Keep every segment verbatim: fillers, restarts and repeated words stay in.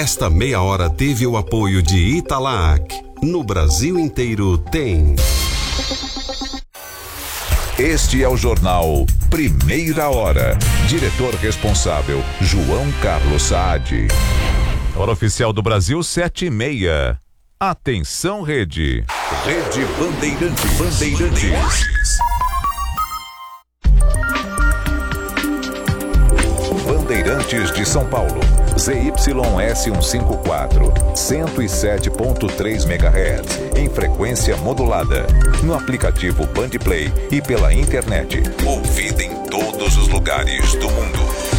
Esta meia hora teve o apoio de Italac. No Brasil inteiro tem. Este é o jornal Primeira Hora. Diretor responsável, João Carlos Saad. Hora oficial do Brasil, sete e meia. Atenção, Rede. Rede Bandeirantes. Bandeirantes. Bandeirantes de São Paulo. Z Y S cento e cinquenta e quatro, cento e sete ponto três megahertz, em frequência modulada. No aplicativo Bandplay e pela internet. Ouvida em todos os lugares do mundo.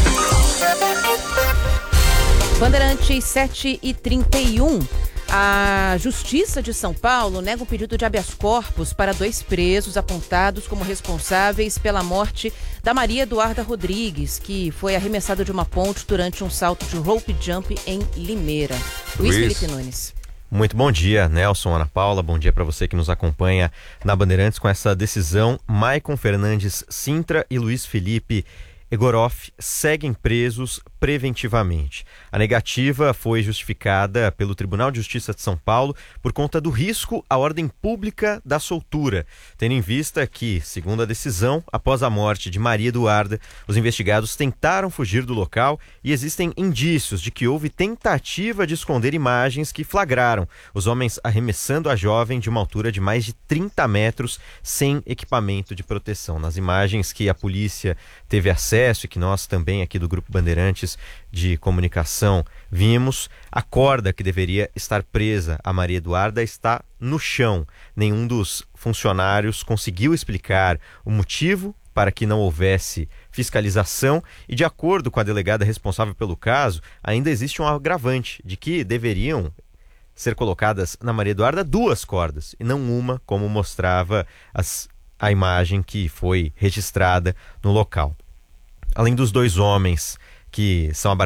Bandeirantes sete e trinta e um. A Justiça de São Paulo nega um pedido de habeas corpus para dois presos apontados como responsáveis pela morte da Maria Eduarda Rodrigues, que foi arremessada de uma ponte durante um salto de rope jump em Limeira. Luiz, Luiz Felipe Nunes. Muito bom dia, Nelson, Ana Paula. Bom dia para você que nos acompanha na Bandeirantes com essa decisão. Maicon Fernandes Sintra e Luiz Felipe Egoroff seguem presos preventivamente. A negativa foi justificada pelo Tribunal de Justiça de São Paulo por conta do risco à ordem pública da soltura, tendo em vista que, segundo a decisão, após a morte de Maria Eduarda, os investigados tentaram fugir do local e existem indícios de que houve tentativa de esconder imagens que flagraram os homens arremessando a jovem de uma altura de mais de trinta metros sem equipamento de proteção. Nas imagens que a polícia teve acesso e que nós também aqui do Grupo Bandeirantes de Comunicação vimos, a corda que deveria estar presa a Maria Eduarda está no chão. Nenhum dos funcionários conseguiu explicar o motivo para que não houvesse fiscalização e, de acordo com a delegada responsável pelo caso, ainda existe um agravante de que deveriam ser colocadas na Maria Eduarda duas cordas e não uma, como mostrava as, a imagem que foi registrada no local. Além dos dois homens que são